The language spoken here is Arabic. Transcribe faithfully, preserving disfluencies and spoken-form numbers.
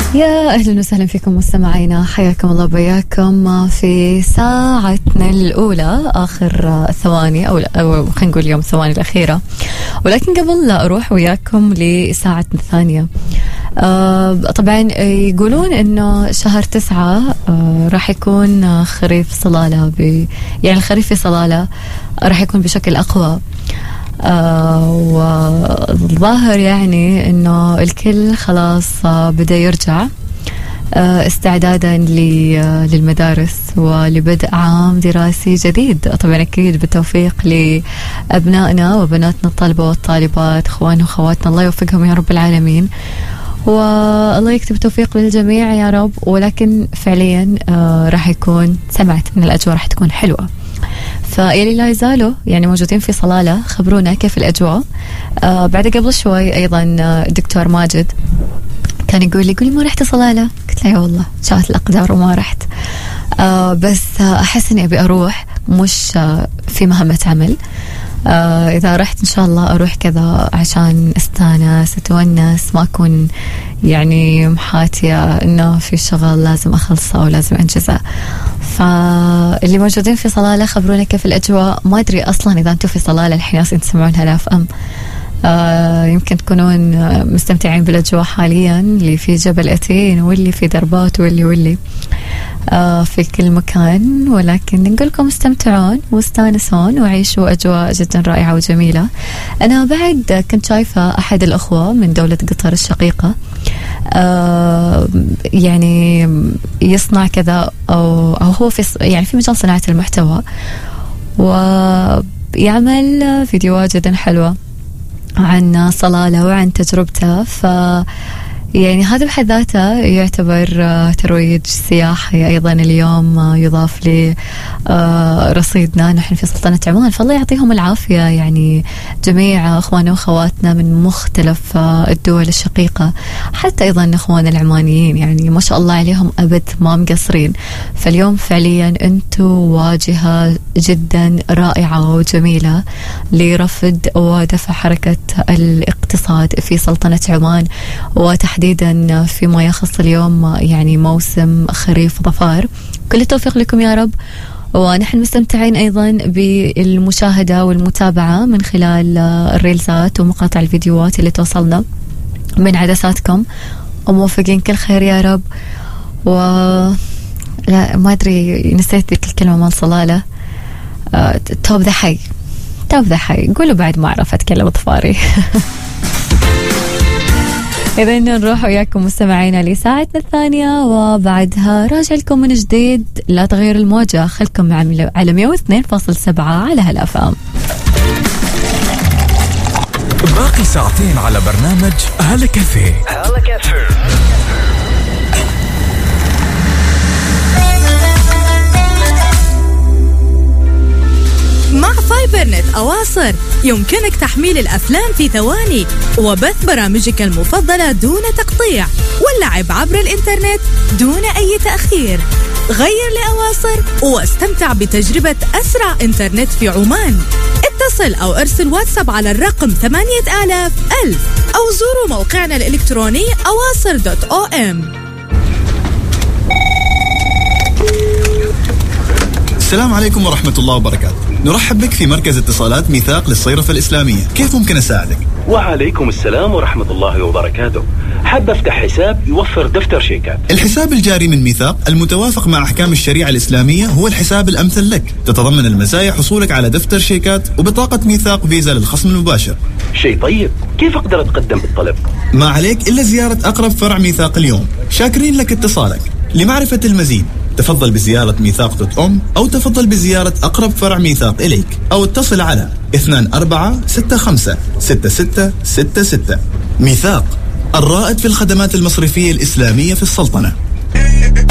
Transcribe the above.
يا أهلا وسهلا فيكم مستمعينا، حياكم الله بياكم في ساعتنا الأولى، آخر ثواني أو, أو خلينا نقول اليوم الثواني الأخيرة. ولكن قبل لا أروح وياكم لساعتنا الثانية، آه طبعا يقولون إنه شهر تسعة آه راح يكون خريف صلالة، يعني الخريف في صلالة راح يكون بشكل أقوى. آه والظاهر يعني انه الكل خلاص آه بدأ يرجع آه استعدادا للمدارس ولبدء عام دراسي جديد. طبعا اكيد بالتوفيق لابنائنا وبناتنا الطلبة والطالبات، اخواننا واخواتنا، الله يوفقهم يا رب العالمين، والله يكتب التوفيق للجميع يا رب. ولكن فعليا آه راح يكون، سمعت ان الاجواء راح تكون حلوة، فيلي لا يزالوا يعني موجودين في صلالة خبرونا كيف الأجواء. آه بعد قبل شوي أيضا الدكتور ماجد كان يقول لي قولي ما رحت صلالة، قلت له يا والله شاءت الأقدار وما رحت. آه بس آه أحس إني أبي أروح، مش آه في مهمة عمل. آه إذا رحت إن شاء الله أروح كذا عشان استانس أتونس، ما أكون يعني محاتية إنه في شغل لازم أخلصه أو لازم أنجزه. فاللي موجودين في صلالة خبرونا كيف الأجواء. ما أدري أصلا إذا أنتم في صلالة الحين ناس تسمعونها لا أفهم، آه يمكن تكونون مستمتعين بالأجواء حاليا، اللي في جبل أتين واللي في دربات واللي واللي آه في كل مكان. ولكن نقولكم استمتعون واستانسون وعيشوا أجواء جدا رائعة وجميلة. أنا بعد كنت شايفة أحد الأخوة من دولة قطر الشقيقة آه يعني يصنع كذا أو, أو هو في يعني في مجال صناعة المحتوى، ويعمل فيديوهات جدا حلوة عن صلالة وعن تجربته. ف يعني هذا بحد ذاته يعتبر ترويج سياحي أيضا اليوم يضاف لرصيدنا نحن في سلطنة عمان. فالله يعطيهم العافية يعني جميع أخواننا وأخواتنا من مختلف الدول الشقيقة، حتى أيضا أخواننا العمانيين يعني ما شاء الله عليهم أبد ما مقصرين. فاليوم فعليا أنتم واجهة جدا رائعة وجميلة لرفض ودفع حركة الاقتصاد في سلطنة عمان، وتحديدا تحديدا فيما يخص اليوم يعني موسم خريف ظفار. كل التوفيق لكم يا رب، ونحن مستمتعين أيضا بالمشاهدة والمتابعة من خلال الريلزات ومقاطع الفيديوهات اللي توصلنا من عدساتكم، وموفقين كل خير يا رب. و لا ما أدري نسيت ذيك الكلمة مال صلالة، أه... توب ذا حي توب ذا حي قولوا بعد ما أعرف أتكلم ظفاري. إذا نروح وياكم مستمعينا لساعتنا الثانية، وبعدها راجع لكم من جديد. لا تغير الموجة، خلكم مع على مية واثنين فاصل سبعة على هلا فام. باقي ساعتين على برنامج هلا كافيه. هلا كافيه مع فايبرنت أواصر يمكنك تحميل الأفلام في ثواني وبث برامجك المفضلة دون تقطيع واللعب عبر الإنترنت دون أي تأخير. غير لأواصر واستمتع بتجربة أسرع إنترنت في عمان. اتصل أو ارسل واتساب على الرقم ثمانية آلاف ألف أو زوروا موقعنا الإلكتروني أواصر دوت أو إم. السلام عليكم ورحمة الله وبركاته. نرحب بك في مركز اتصالات ميثاق للصيرفة الإسلامية. كيف ممكن أساعدك؟ وعليكم السلام ورحمة الله وبركاته. حاب أفتح حساب يوفر دفتر شيكات. الحساب الجاري من ميثاق المتوافق مع أحكام الشريعة الإسلامية هو الحساب الأمثل لك. تتضمن المزايا حصولك على دفتر شيكات وبطاقة ميثاق فيزا للخصم المباشر. شيء طيب، كيف أقدر أتقدم بالطلب؟ ما عليك إلا زيارة أقرب فرع ميثاق اليوم. شاكرين لك اتصالك. لمعرفة المزيد تفضل بزيارة ميثاق دوت أم أو تفضل بزيارة أقرب فرع ميثاق إليك أو اتصل على اثنين أربعة ستة خمسة ستة ستة ستة ستة. ميثاق، الرائد في الخدمات المصرفية الإسلامية في السلطنة.